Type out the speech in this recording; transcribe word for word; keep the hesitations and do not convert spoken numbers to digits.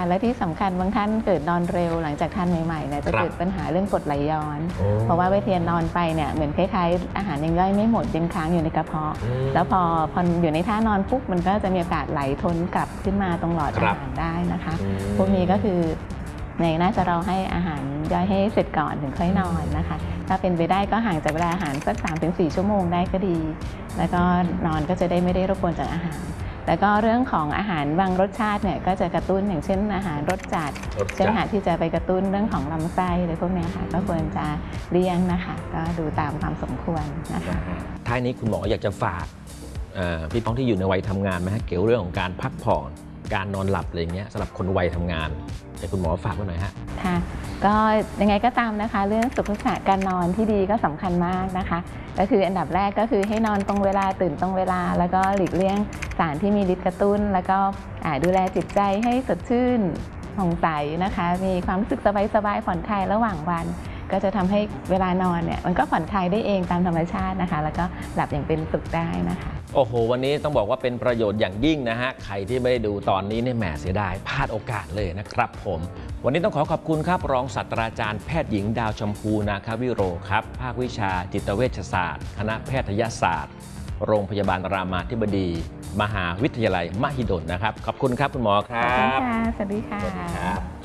และที่สำคัญบางท่านเกิดนอนเร็วหลังจากทานใหม่ๆเนี่ยจะเกิดปัญหาเรื่องกรดไหลย้อนเพราะว่าเวทีนอนไปเนี่ยเหมือนคล้ายๆอาหารยังย่อยไม่หมดยังค้างอยู่ในกระเพาะแล้วพอพออยู่ในท่านอนปุ๊บมันก็จะมีโอกาสไหลทนกลับขึ้นมาตรงหลอดอาหารได้นะคะพวกนี้ก็คือในน่าจะเราให้อาหารย่อยให้เสร็จก่อนถึงค่อยนอนนะคะถ้าเป็นไปได้ก็ห่างจากเวลาอาหารสัก สามถึงสี่ ชั่วโมงได้ก็ดีแล้วก็นอนก็จะได้ไม่ได้รบกวนจากอาหารแล้วก็เรื่องของอาหารบางรสชาติเนี่ยก็จะกระตุ้นอย่างเช่นอาหารรสจัดเช่นอาหารที่จะไปกระตุ้นเรื่องของลำไส้อะไรพวกนี้ค่ะก็ควรจะเลี่ยงนะคะก็ดูตามความสมควรนะคะท้ายนี้คุณหมออยากจะฝากพี่ป้องที่อยู่ในวัยทำงานไหมฮะเกี่ยวเรื่องของการพักผ่อนการนอนหลับอะไรเงี้ยสำหรับคนวัยทำงานให้คุณหมอฝากไว้หน่อยฮะค่ะก็ยังไงก็ตามนะคะเรื่องสุขภาพการนอนที่ดีก็สำคัญมากนะคะก็คืออันดับแรกก็คือให้นอนตรงเวลาตื่นตรงเวลาแล้วก็หลีกเลี่ยงสารที่มีฤทธิ์กระตุ้นแล้วก็ดูแลจิตใจให้สดชื่นผ่องใสนะคะมีความรู้สึกสบายๆผ่อนคลายระหว่างวันก็จะทำให้เวลานอนเนี่ยมันก็ผ่อนคลายได้เองตามธรรมชาตินะคะแล้วก็หลับอย่างเป็นสุขได้นะคะโอ้โหวันนี้ต้องบอกว่าเป็นประโยชน์อย่างยิ่งนะฮะใครที่ไม่ได้ดูตอนนี้เนี่ยแหมเสียดายพลาดโอกาสเลยนะครับผมวันนี้ต้องขอขอบคุณครับรองศาสตราจารย์แพทย์หญิงดาวชมพูนาควิโรครับภาควิชาจิตเวชศาสตร์คณะแพทยศาสตร์โรงพยาบาลรามาธิบดีมหาวิทยาลัยมหิดลนะครับขอบคุณครับคุณหมอครับขอบคุณค่ะสวัสดีค่ะ